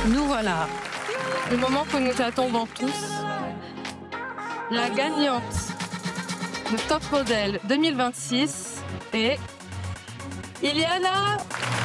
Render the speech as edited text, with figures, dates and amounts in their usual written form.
Nous voilà. Le moment que nous attendons tous. La gagnante de Top Model 2026 est Iliana